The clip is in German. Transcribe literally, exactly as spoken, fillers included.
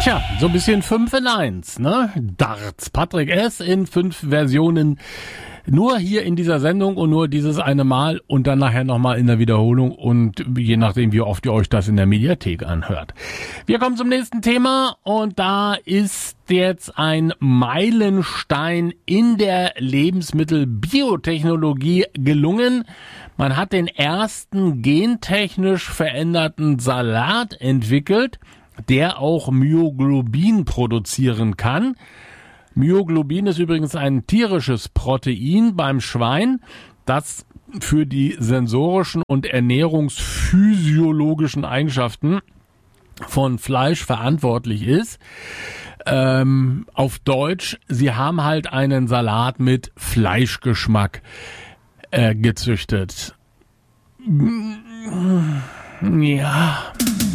Tja, so ein bisschen fünf in eins, ne? Darts. Patrick S. in fünf Versionen. Nur hier in dieser Sendung und nur dieses eine Mal und dann nachher nochmal in der Wiederholung und je nachdem, wie oft ihr euch das in der Mediathek anhört. Wir kommen zum nächsten Thema und da ist jetzt ein Meilenstein in der Lebensmittelbiotechnologie gelungen. Man hat den ersten gentechnisch veränderten Salat entwickelt, der auch Myoglobin produzieren kann. Myoglobin ist übrigens ein tierisches Protein beim Schwein, das für die sensorischen und ernährungsphysiologischen Eigenschaften von Fleisch verantwortlich ist. Ähm, auf Deutsch, sie haben halt einen Salat mit Fleischgeschmack äh, gezüchtet. Ja...